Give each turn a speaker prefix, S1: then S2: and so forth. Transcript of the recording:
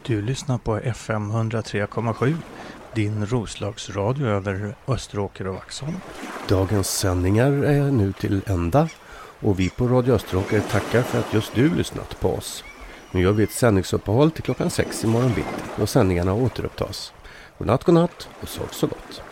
S1: Du lyssnar på FM 103,7, din Roslagsradio över Österåker och Vaxholm.
S2: Dagens sändningar är nu till ända och vi på Radio Österåker tackar för att just du lyssnat på oss. Nu gör vi ett sändningsuppehåll till klockan 6 imorgon bitti och sändningarna återupptas. Godnatt och sov så gott.